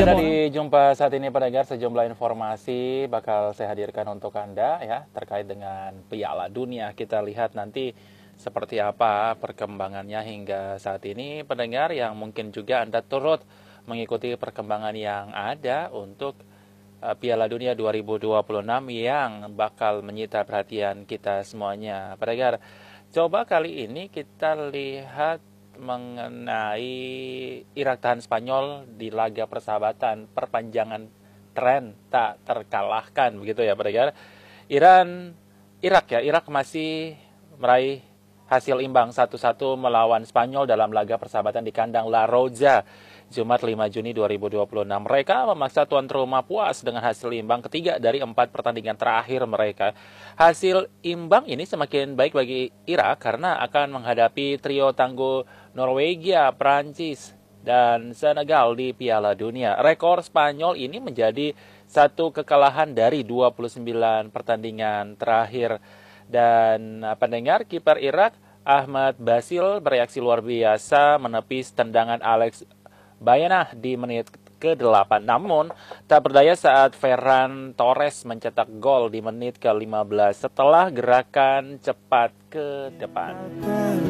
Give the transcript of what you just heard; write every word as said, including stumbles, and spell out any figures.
Ya, dari jumpa saat ini pendengar, sejumlah informasi bakal saya hadirkan untuk Anda ya terkait dengan Piala Dunia. Kita lihat nanti seperti apa perkembangannya hingga saat ini pendengar, yang mungkin juga Anda turut mengikuti perkembangan yang ada untuk uh, Piala Dunia dua ribu dua puluh enam yang bakal menyita perhatian kita semuanya. Pendengar, coba kali ini kita lihat mengenai Irak tahan Spanyol di laga persahabatan, perpanjangan tren tak terkalahkan begitu ya pendengar. Iran Irak ya, Irak masih meraih hasil imbang satu satu melawan Spanyol dalam laga persahabatan di kandang La Roja Jumat lima Juni dua ribu dua puluh enam. Mereka memaksa tuan rumah puas dengan hasil imbang ketiga dari empat pertandingan terakhir mereka. Hasil imbang ini semakin baik bagi Irak karena akan menghadapi trio tangguh Norwegia, Prancis, dan Senegal di Piala Dunia. Rekor Spanyol ini menjadi satu kekalahan dari dua puluh sembilan pertandingan terakhir. Dan pendengar, kiper Irak Ahmad Basil bereaksi luar biasa menepis tendangan Alex Bayanah di menit ke delapan. Namun tak berdaya saat Ferran Torres mencetak gol di menit ke lima belas setelah gerakan cepat ke depan.